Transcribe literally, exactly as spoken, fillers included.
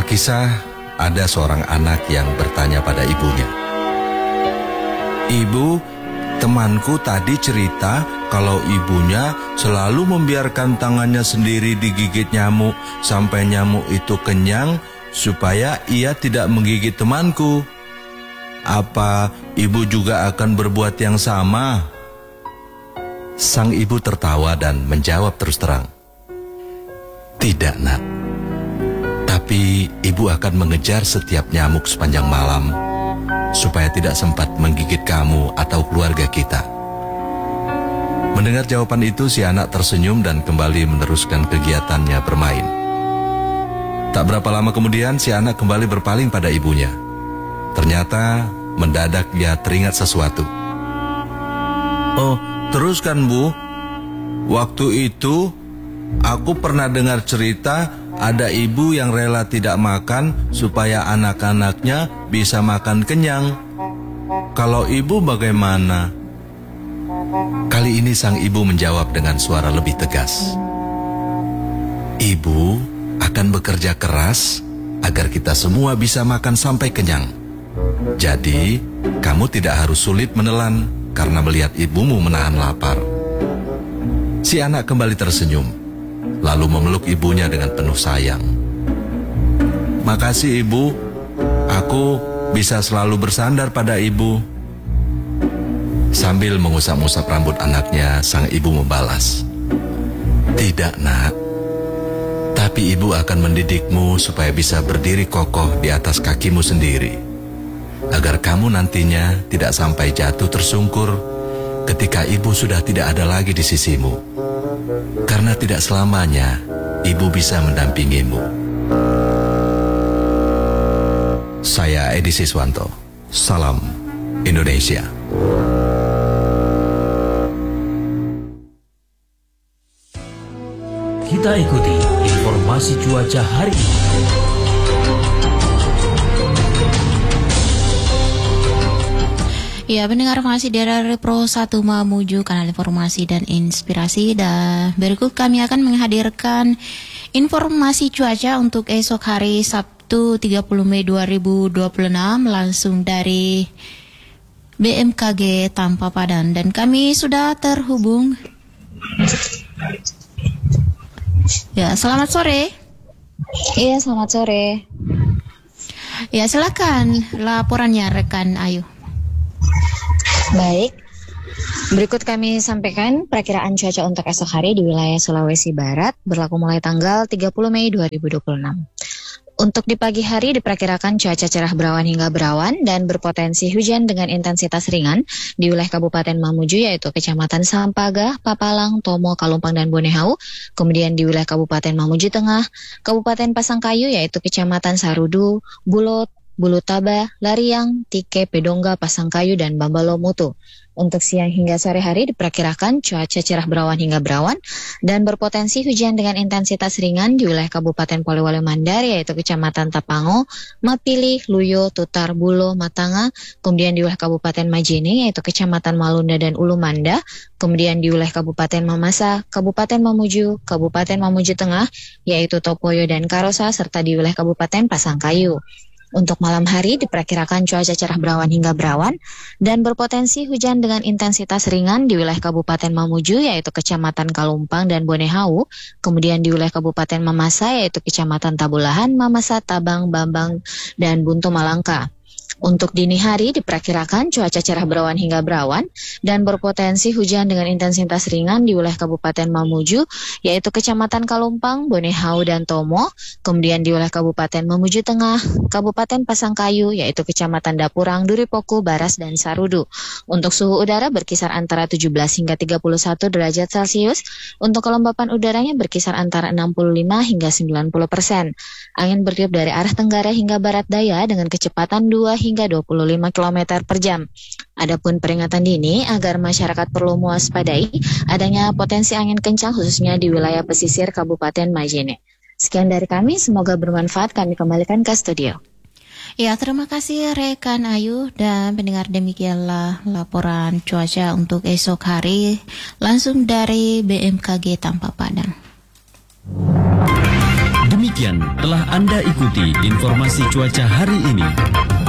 Kisah ada seorang anak yang bertanya pada ibunya, "Ibu, temanku tadi cerita kalau ibunya selalu membiarkan tangannya sendiri digigit nyamuk sampai nyamuk itu kenyang supaya ia tidak menggigit temanku. Apa ibu juga akan berbuat yang sama?" Sang ibu tertawa dan menjawab terus terang, "Tidak, Nak. Tapi ibu akan mengejar setiap nyamuk sepanjang malam supaya tidak sempat menggigit kamu atau keluarga kita." Mendengar jawaban itu, si anak tersenyum dan kembali meneruskan kegiatannya bermain. Tak berapa lama kemudian, si anak kembali berpaling pada ibunya. Ternyata mendadak dia teringat sesuatu. "Oh, teruskan, Bu. Waktu itu aku pernah dengar cerita ada ibu yang rela tidak makan supaya anak-anaknya bisa makan kenyang. Kalau ibu bagaimana?" Kali ini sang ibu menjawab dengan suara lebih tegas, "Ibu akan bekerja keras agar kita semua bisa makan sampai kenyang. Jadi, kamu tidak harus sulit menelan karena melihat ibumu menahan lapar." Si anak kembali tersenyum, lalu memeluk ibunya dengan penuh sayang. "Makasih, Ibu. Aku bisa selalu bersandar pada Ibu." Sambil mengusap-usap rambut anaknya, sang ibu membalas, "Tidak, Nak. Tapi Ibu akan mendidikmu supaya bisa berdiri kokoh di atas kakimu sendiri, agar kamu nantinya tidak sampai jatuh tersungkur ketika Ibu sudah tidak ada lagi di sisimu. Karena tidak selamanya Ibu bisa mendampingimu." Saya Edi Siswanto. Salam Indonesia. Kita ikuti informasi cuaca hari ini. Ya, pendengar masih dari Pro satu Mamuju, kanal informasi dan inspirasi. Dan berikut kami akan menghadirkan informasi cuaca untuk esok hari Sabtu tiga puluh Mei dua ribu dua puluh enam langsung dari B M K G Tampa Padan. Dan kami sudah terhubung. Ya, selamat sore. Iya, selamat sore. Ya, silakan laporannya rekan Ayu. Baik, berikut kami sampaikan perakiraan cuaca untuk esok hari di wilayah Sulawesi Barat berlaku mulai tanggal tiga puluh Mei dua ribu dua puluh enam. Untuk di pagi hari diperkirakan cuaca cerah berawan hingga berawan dan berpotensi hujan dengan intensitas ringan di wilayah Kabupaten Mamuju yaitu Kecamatan Sampagah, Papalang, Tomo, Kalumpang, dan Bonehau. Kemudian di wilayah Kabupaten Mamuju Tengah, Kabupaten Pasangkayu yaitu Kecamatan Sarudu, Bulot, Bulutaba, Lariang, Tike, Pedongga, Pasangkayu, dan Bambalomutu. Untuk siang hingga sore hari diperkirakan cuaca cerah berawan hingga berawan dan berpotensi hujan dengan intensitas ringan di wilayah Kabupaten Polewale Mandar yaitu Kecamatan Tapango, Mapili, Luyo, Tutar, Bulo, Matanga, kemudian di wilayah Kabupaten Majene yaitu Kecamatan Malunda dan Ulumanda, kemudian di wilayah Kabupaten Mamasa, Kabupaten Mamuju, Kabupaten Mamuju Tengah yaitu Topoyo dan Karosa, serta di wilayah Kabupaten Pasangkayu. Untuk malam hari diperkirakan cuaca cerah berawan hingga berawan dan berpotensi hujan dengan intensitas ringan di wilayah Kabupaten Mamuju yaitu Kecamatan Kalumpang dan Bonehau, kemudian di wilayah Kabupaten Mamasa yaitu Kecamatan Tabulahan, Mamasa, Tabang, Bambang, dan Buntu Malangka. Untuk dini hari diperkirakan cuaca cerah berawan hingga berawan dan berpotensi hujan dengan intensitas ringan di wilayah Kabupaten Mamuju yaitu Kecamatan Kalumpang, Bonehau, dan Tomo, kemudian di wilayah Kabupaten Mamuju Tengah, Kabupaten Pasangkayu yaitu Kecamatan Dapurang, Duripoku, Baras, dan Sarudu. Untuk suhu udara berkisar antara tujuh belas hingga tiga puluh satu derajat Celcius. Untuk kelembapan udaranya berkisar antara enam puluh lima hingga sembilan puluh persen. Angin bertiup dari arah tenggara hingga barat daya dengan kecepatan dua hingga dua puluh lima kilometer per jam. Adapun peringatan dini agar masyarakat perlu mewaspadai adanya potensi angin kencang khususnya di wilayah pesisir Kabupaten Majene. Sekian dari kami, semoga bermanfaat. Kami kembalikan ke studio. Ya, terima kasih rekan Ayu dan pendengar, demikianlah laporan cuaca untuk esok hari langsung dari B M K G Tampa Padang. Demikian Demikian telah Anda ikuti informasi cuaca hari ini.